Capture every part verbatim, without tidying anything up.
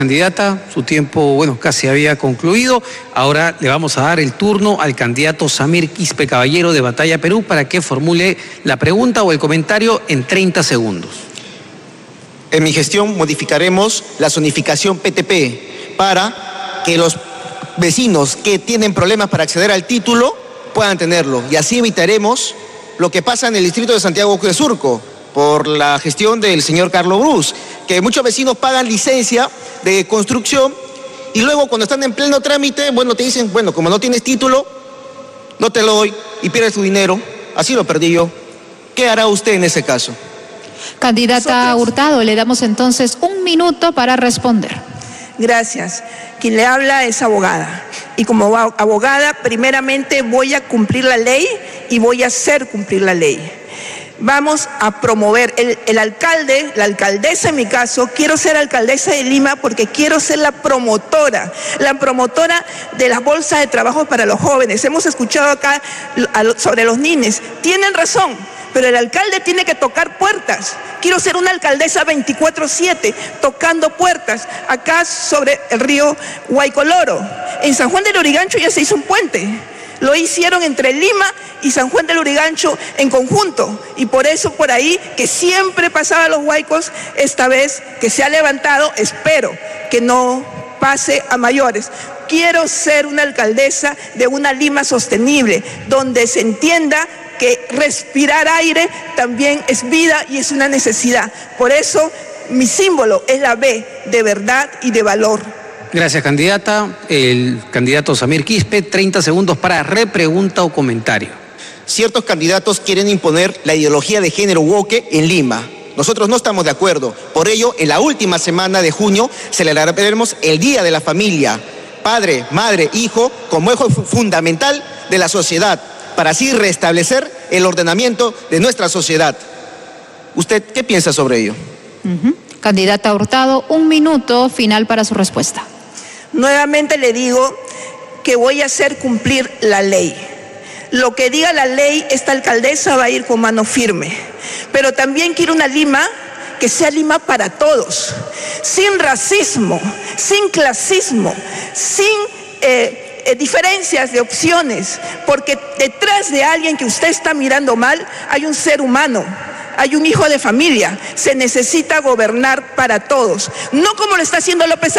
Candidata, su tiempo, bueno, casi había concluido. Ahora le vamos a dar el turno al candidato Samir Quispe Caballero de Batalla Perú para que formule la pregunta o el comentario en treinta segundos. En mi gestión modificaremos la zonificación P T P para que los vecinos que tienen problemas para acceder al título puedan tenerlo. Y así evitaremos lo que pasa en el distrito de Santiago de Surco, por la gestión del señor Carlos Brus, que muchos vecinos pagan licencia de construcción y luego cuando están en pleno trámite, bueno, te dicen, bueno, como no tienes título, no te lo doy y pierdes tu dinero. Así lo perdí yo. ¿Qué hará usted en ese caso? Candidata Nosotros... Hurtado, le damos entonces un minuto para responder. Gracias. Quien le habla es abogada. Y como abogada, primeramente voy a cumplir la ley y voy a hacer cumplir la ley. Vamos a promover, el, el alcalde, la alcaldesa en mi caso, quiero ser alcaldesa de Lima porque quiero ser la promotora, la promotora de las bolsas de trabajo para los jóvenes. Hemos escuchado acá sobre los niños, tienen razón, pero el alcalde tiene que tocar puertas. Quiero ser una alcaldesa veinticuatro siete, tocando puertas, acá sobre el río Huaycoloro. En San Juan del Lurigancho ya se hizo un puente. Lo hicieron entre Lima y San Juan del Lurigancho en conjunto. Y por eso por ahí, que siempre pasaba los huaicos, esta vez que se ha levantado, espero que no pase a mayores. Quiero ser una alcaldesa de una Lima sostenible, donde se entienda que respirar aire también es vida y es una necesidad. Por eso mi símbolo es la B, de verdad y de valor. Gracias, candidata. El candidato Samir Quispe, treinta segundos para repregunta o comentario. Ciertos candidatos quieren imponer la ideología de género woke en Lima. Nosotros no estamos de acuerdo. Por ello, en la última semana de junio celebraremos el Día de la Familia. Padre, madre, hijo, como eje fundamental de la sociedad, para así restablecer el ordenamiento de nuestra sociedad. ¿Usted qué piensa sobre ello? Uh-huh. Candidata Hurtado, un minuto final para su respuesta. Nuevamente le digo que voy a hacer cumplir la ley. Lo que diga la ley, esta alcaldesa va a ir con mano firme. Pero también quiero una Lima que sea Lima para todos, sin racismo, sin clasismo, sin eh, eh, diferencias de opciones, porque detrás de alguien que usted está mirando mal hay un ser humano. Hay un hijo de familia, se necesita gobernar para todos, no como lo está haciendo López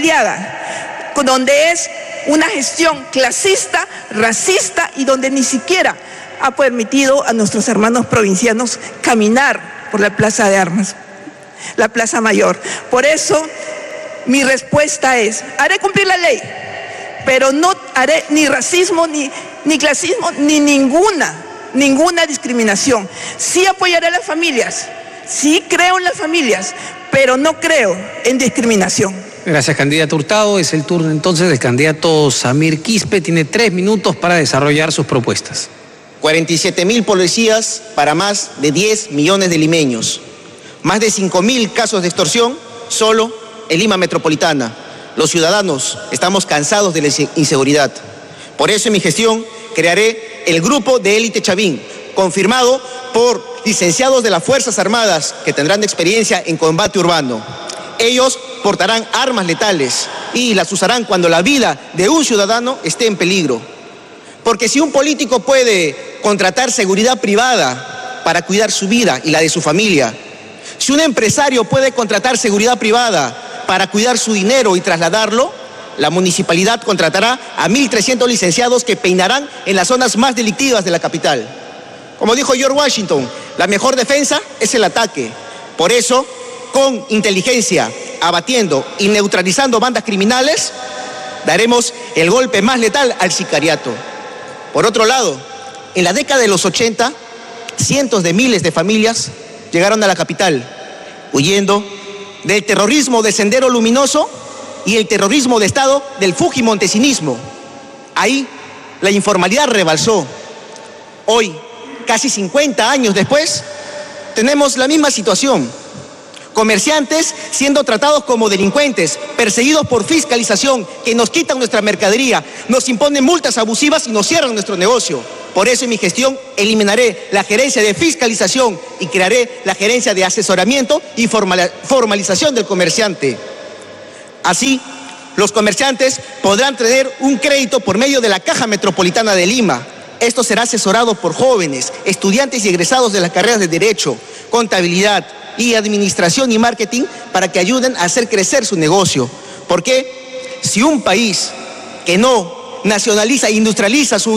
Aliaga, donde es una gestión clasista, racista y donde ni siquiera ha permitido a nuestros hermanos provincianos caminar por la Plaza de Armas, la Plaza Mayor. Por eso mi respuesta es, haré cumplir la ley, pero no haré ni racismo, ni, ni clasismo, ni ninguna Ninguna discriminación. Sí apoyaré a las familias, sí creo en las familias, pero no creo en discriminación. Gracias, candidato Hurtado. Es el turno entonces del candidato Samir Quispe. Tiene tres minutos para desarrollar sus propuestas. cuarenta y siete mil policías para más de diez millones de limeños. Más de cinco mil casos de extorsión solo en Lima Metropolitana. Los ciudadanos estamos cansados de la inseguridad. Por eso en mi gestión crearé el grupo de élite Chavín, confirmado por licenciados de las Fuerzas Armadas que tendrán experiencia en combate urbano. Ellos portarán armas letales y las usarán cuando la vida de un ciudadano esté en peligro. Porque si un político puede contratar seguridad privada para cuidar su vida y la de su familia, si un empresario puede contratar seguridad privada para cuidar su dinero y trasladarlo, la municipalidad contratará a mil trescientos licenciados que peinarán en las zonas más delictivas de la capital. Como dijo George Washington, la mejor defensa es el ataque. Por eso, con inteligencia, abatiendo y neutralizando bandas criminales, daremos el golpe más letal al sicariato. Por otro lado, en la década de los ochenta, cientos de miles de familias llegaron a la capital, huyendo del terrorismo de Sendero Luminoso y el terrorismo de Estado del fujimontesinismo. Ahí la informalidad rebalsó. Hoy, casi cincuenta años después, tenemos la misma situación. Comerciantes siendo tratados como delincuentes, perseguidos por fiscalización, que nos quitan nuestra mercadería, nos imponen multas abusivas y nos cierran nuestro negocio. Por eso en mi gestión eliminaré la gerencia de fiscalización y crearé la gerencia de asesoramiento y formalización del comerciante. Así, los comerciantes podrán tener un crédito por medio de la Caja Metropolitana de Lima. Esto será asesorado por jóvenes, estudiantes y egresados de las carreras de Derecho, Contabilidad y Administración y Marketing para que ayuden a hacer crecer su negocio. Porque si un país que no nacionaliza e industrializa su